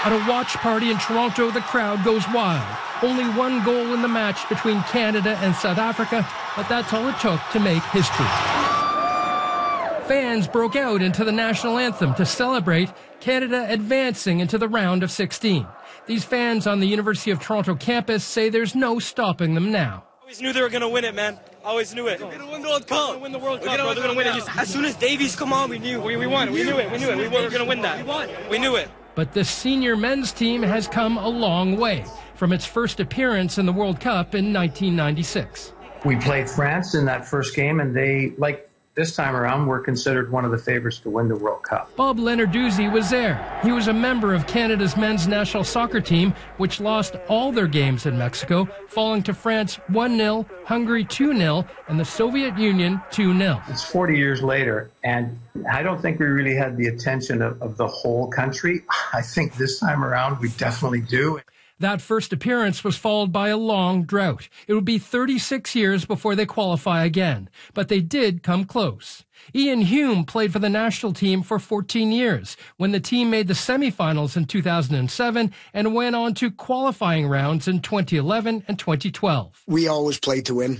At a watch party in Toronto, the crowd goes wild. Only one goal in the match between Canada and South Africa, but that's all it took to make history. Fans broke out into the national anthem to celebrate Canada advancing into the round of 16. These fans on the University of Toronto campus say there's no stopping them now. Always knew they were going to win it, man. Always knew it. We're going to win the World Cup. We're going to win the World Cup. We're going to win it. As soon as Davies come on, we knew. We won. We knew it. We knew it. We were going to win that. We knew it. But the senior men's team has come a long way from its first appearance in the World Cup in 1996. We played France in that first game, and they, like this time around, were considered one of the favorites to win the World Cup. Bob Lenarduzzi was there. He was a member of Canada's men's national soccer team, which lost all their games in Mexico, falling to France 1-0, Hungary 2-0, and the Soviet Union 2-0. It's 40 years later, and I don't think we really had the attention of the whole country. I think this time around we definitely do. That first appearance was followed by a long drought. It would be 36 years before they qualify again, but they did come close. Ian Hume played for the national team for 14 years when the team made the semifinals in 2007 and went on to qualifying rounds in 2011 and 2012. We always played to win,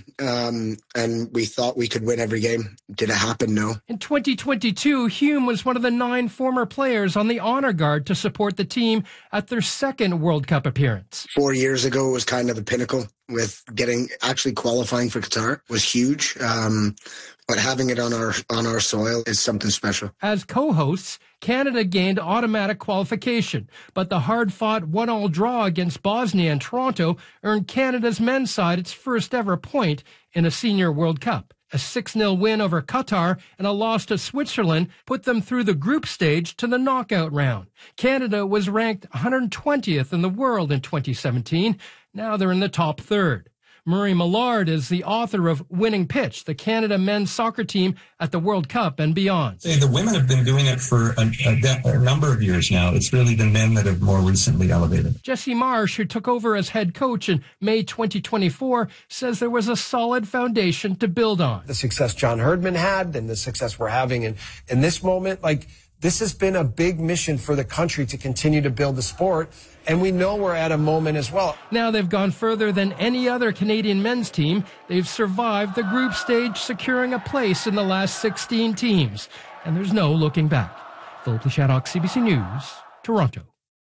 and we thought we could win every game. Did it happen? No. In 2022, Hume was one of the 9 former players on the honor guard to support the team at their second World Cup appearance. 4 years ago was kind of the pinnacle with actually qualifying for Qatar was huge. But having it on our soil is something special. As co-hosts, Canada gained automatic qualification, but the hard-fought 1-1 draw against Bosnia and Toronto earned Canada's men's side its first ever point in a senior World Cup. A 6-0 win over Qatar and a loss to Switzerland put them through the group stage to the knockout round. Canada was ranked 120th in the world in 2017. Now they're in the top third. Murray Millard is the author of Winning Pitch, the Canada men's soccer team at the World Cup and beyond. The women have been doing it for a number of years now. It's really the men that have more recently elevated. Jesse Marsh, who took over as head coach in May 2024, says there was a solid foundation to build on. The success John Herdman had and the success we're having in this moment, this has been a big mission for the country to continue to build the sport, and we know we're at a moment as well. Now they've gone further than any other Canadian men's team. They've survived the group stage, securing a place in the last 16 teams. And there's no looking back. Philip Shaddock, CBC News, Toronto.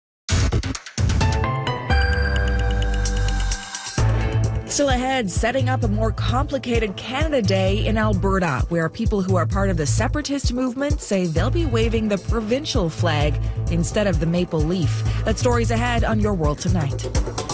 Still ahead, setting up a more complicated Canada Day in Alberta, where people who are part of the separatist movement say they'll be waving the provincial flag instead of the maple leaf. That story's ahead on Your World Tonight.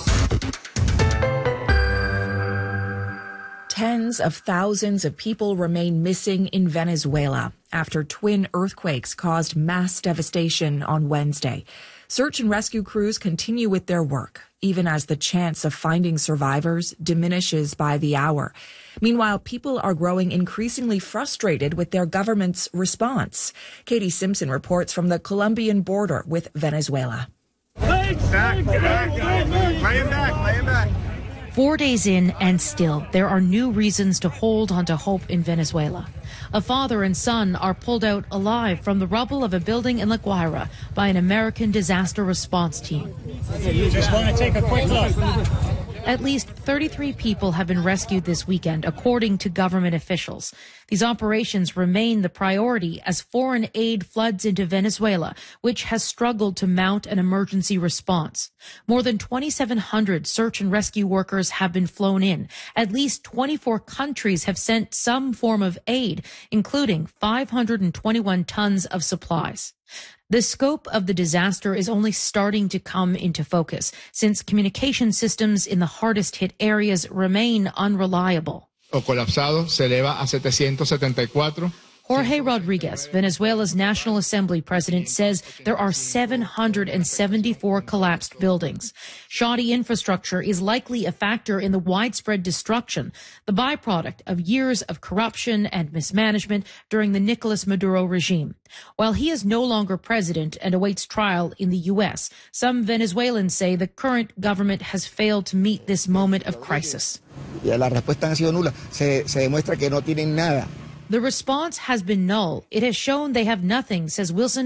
Tens of thousands of people remain missing in Venezuela after twin earthquakes caused mass devastation on Wednesday. Search and rescue crews continue with their work, even as the chance of finding survivors diminishes by the hour. Meanwhile, people are growing increasingly frustrated with their government's response. Katie Simpson reports from the Colombian border with Venezuela. Lay him back. 4 days in, and still, there are new reasons to hold onto hope in Venezuela. A father and son are pulled out alive from the rubble of a building in La Guaira by an American disaster response team. Just want to take a quick look. At least 33 people have been rescued this weekend, according to government officials. These operations remain the priority as foreign aid floods into Venezuela, which has struggled to mount an emergency response. More than 2,700 search and rescue workers have been flown in. At least 24 countries have sent some form of aid, including 521 tons of supplies. The scope of the disaster is only starting to come into focus since communication systems in the hardest hit areas remain unreliable. Colapsado se eleva a 774. Jorge Rodriguez, Venezuela's National Assembly president, says there are 774 collapsed buildings. Shoddy infrastructure is likely a factor in the widespread destruction, the byproduct of years of corruption and mismanagement during the Nicolas Maduro regime. While he is no longer president and awaits trial in the U.S., some Venezuelans say the current government has failed to meet this moment of crisis. La respuesta ha sido nula. Se demuestra que no tienen nada. The response has been null. It has shown they have nothing, says Wilson